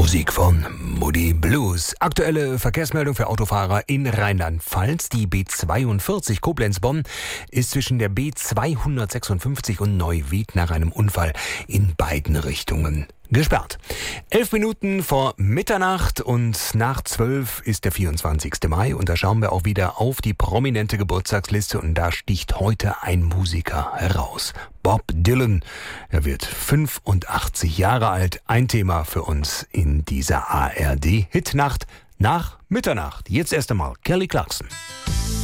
Musik von Moody Blues. Aktuelle Verkehrsmeldung für Autofahrer in Rheinland-Pfalz. Die B42 Koblenz-Bonn ist zwischen der B256 und Neuwied nach einem Unfall in beiden Richtungen gesperrt. 11 Minuten vor Mitternacht und nach 12 ist der 24. Mai und da schauen wir auch wieder auf die prominente Geburtstagsliste und da sticht heute ein Musiker heraus. Bob Dylan. Er wird 85 Jahre alt. Ein Thema für uns in dieser ARD-Hitnacht nach Mitternacht. Jetzt erst einmal Kelly Clarkson.